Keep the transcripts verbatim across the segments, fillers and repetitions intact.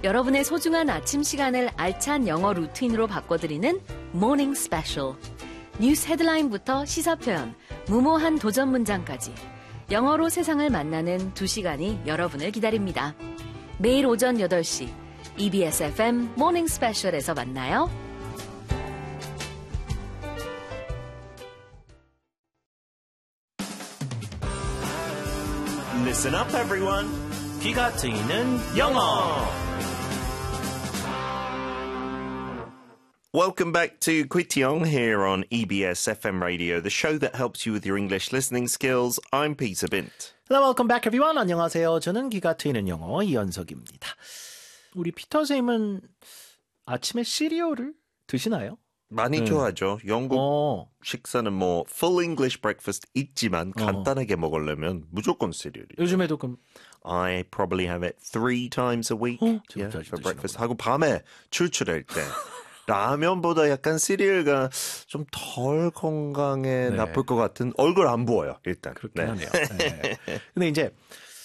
여러분의 소중한 아침 시간을 알찬 영어 루틴으로 바꿔드리는 Morning Special. 뉴스 헤드라인부터 시사 표현, 무모한 도전 문장까지 영어로 세상을 만나는 두 시간이 여러분을 기다립니다. 매일 오전 여덟 시 이비에스 에프엠 Morning Special에서 만나요. Listen up, everyone. 귀가 트이는 영어. Welcome back to Kwitiong here on E B S F M Radio, the show that helps you with your English listening skills. I'm Peter Bint. Hello, welcome back, everyone. 안녕하세요. 저는 귀가 트이는 영어 이현석입니다. 우리 피터 선생님은 아침에 시리얼을 드시나요? 많이 네. 좋아하죠. 영국 어. 식사는 뭐 full English breakfast 있지만 어. 간단하게 먹으려면 무조건 시리얼이죠. 요즘에도 그럼 I probably have it three times a week 어, yeah, 자주 for 드시는구나. breakfast. 하고 밤에 출출할 때 라면보다 약간 시리얼가 좀 덜 건강에 네. 나쁠 것 같은 얼굴 안 부어요 일단. 그렇긴 하네요. 네. 근데 이제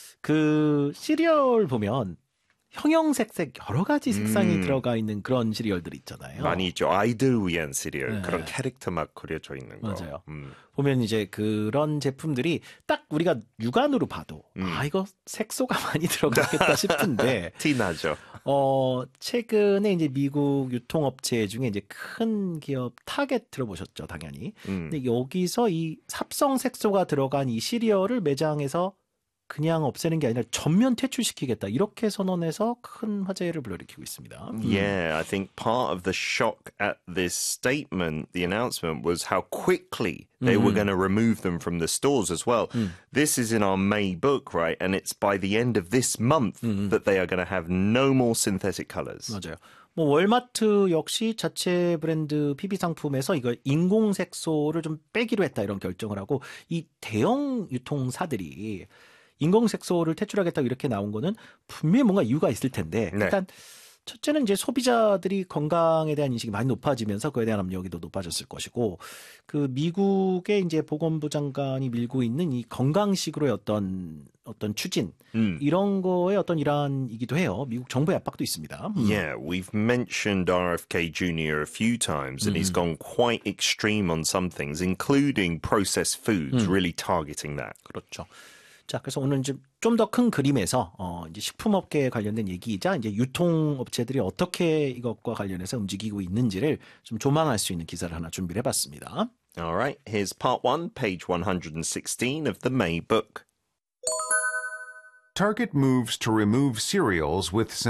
그 시리얼 보면 형형색색 여러 가지 색상이 음. 들어가 있는 그런 시리얼들 있잖아요. 많이 있죠. 아이들 위한 시리얼. 네. 그런 캐릭터 막 그려져 있는 거. 맞아요. 음. 보면 이제 그런 제품들이 딱 우리가 육안으로 봐도 음. 아 이거 색소가 많이 들어갔겠다 싶은데 티 나죠. 어 최근에 이제 미국 유통업체 중에 이제 큰 기업 타겟 들어보셨죠, 당연히. 음. 근데 여기서 이 합성 색소가 들어간 이 시리얼을 매장에서 그냥 없애는 게 아니라 전면 퇴출시키겠다 이렇게 선언해서 큰 화제를 불러일으키고 있습니다. Yeah, I think part of the shock at this statement, the announcement, was how quickly they were going to remove them from the stores as well. This is in our May book, right? And it's by the end of this month that they are going to have no more synthetic colors. 맞아요. 뭐 월마트 역시 자체 브랜드 피비 상품에서 이거 인공 색소를 좀 빼기로 했다 이런 결정을 하고 이 대형 유통사들이 인공 색소를 퇴출하겠다고 이렇게 나온 거는 분명히 뭔가 이유가 있을 텐데 네. 일단 첫째는 이제 소비자들이 건강에 대한 인식이 많이 높아지면서 그에 대한 압력이 더 높아졌을 것이고 그 미국의 이제 보건부 장관이 밀고 있는 이 건강식으로의 어떤 어떤 추진 음. 이런 거에 어떤 일환이기도 해요. 미국 정부의 압박도 있습니다. 음. Yeah, we've mentioned R F K Junior a few times, and he's gone quite extreme on some things, including processed foods, really targeting that. 그렇죠. 자, 그래서 오늘 좀 더 큰 그림에서 어 이제 식품업계에 관련된 얘기이자 이제 유통업체들이 어떻게 이것과 관련해서 움직이고 있는지를 좀 조망할 수 있는 기사를 하나 준비를 해봤습니다. All right, here's part one, page one hundred sixteen of the May book. Target moves to remove cereals with